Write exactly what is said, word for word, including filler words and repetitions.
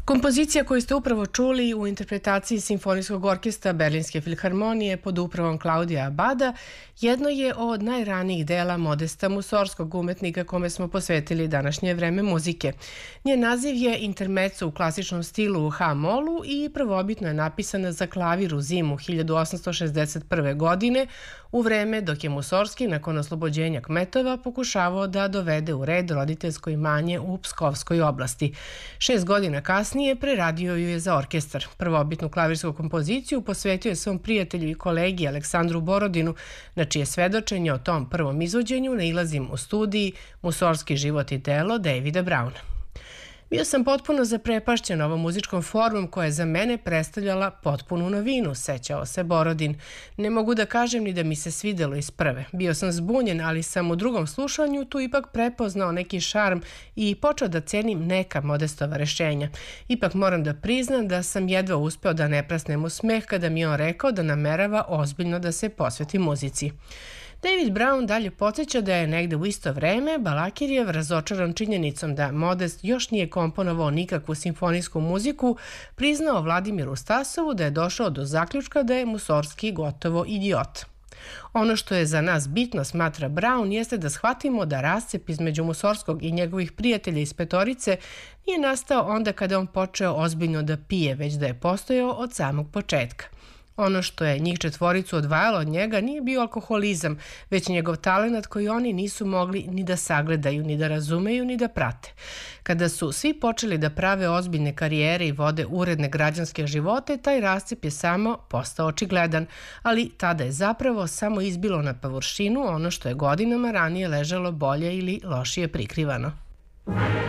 Kompozicija koju ste upravo čuli u interpretaciji Simfonijskog orkestra Berlinske filharmonije pod upravom Klaudija Abada jedno je od najranijih dela Modesta Musorgskog, umetnika kome smo posvetili današnje vreme muzike. Njen naziv je Intermezzo u klasičnom stilu u ha-molu i prvobitno je napisana za klavir u zimu hiljadu osamsto šezdeset prve. godine, u vreme dok je Musorgski nakon oslobođenja kmetova pokušavao da dovede u red roditeljsko imanje u Pskovskoj oblasti. Šest godina kasnije preradio ju je za orkestar. Prvobitnu klavirsku kompoziciju posvetio je svom prijatelju i kolegi Aleksandru Borodinu, na čije svedočenje o tom prvom izvođenju nailazim u studiji Musorgski život i delo Davida Brauna. Bio sam potpuno zaprepašćen ovom muzičkom formom koja je za mene predstavljala potpunu novinu, sećao se Borodin. Ne mogu da kažem ni da mi se svidelo iz prve. Bio sam zbunjen, ali sam u drugom slušanju tu ipak prepoznao neki šarm i počeo da cenim neka Modestova rešenja. Ipak moram da priznam da sam jedva uspeo da ne prasnem u smeh kada mi je on rekao da namerava ozbiljno da se posveti muzici. David Braun dalje podsjeća da je negde u isto vreme Balakirjev razočaran činjenicom da Modest još nije komponovao nikakvu simfonijsku muziku, priznao Vladimiru Stasovu da je došao do zaključka da je Musorgski gotovo idiot. Ono što je za nas bitno, smatra Braun, jeste da shvatimo da rascep između Musorgskog i njegovih prijatelja iz petorice nije nastao onda kada on počeo ozbiljno da pije, već da je postojao od samog početka. Ono što je njih četvoricu odvajalo od njega nije bio alkoholizam, već njegov talenat koji oni nisu mogli ni da sagledaju, ni da razumeju, ni da prate. Kada su svi počeli da prave ozbiljne karijere i vode uredne građanske živote, taj rascep je samo postao očigledan, ali tada je zapravo samo izbilo na površinu ono što je godinama ranije ležalo bolje ili lošije prikrivano.